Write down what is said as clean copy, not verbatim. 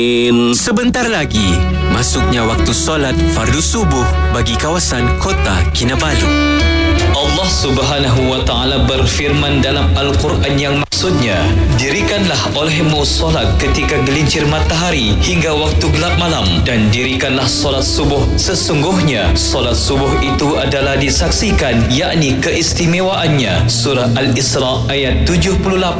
Sebentar lagi, masuknya waktu solat fardu subuh bagi kawasan Kota Kinabalu. Allah Subhanahu wa Ta'ala berfirman dalam Al-Quran yang maksudnya, dirikanlah olehmu solat ketika gelincir matahari hingga waktu gelap malam, dan dirikanlah solat subuh. Sesungguhnya solat subuh itu adalah disaksikan, yakni keistimewaannya. Surah Al-Isra ayat 78.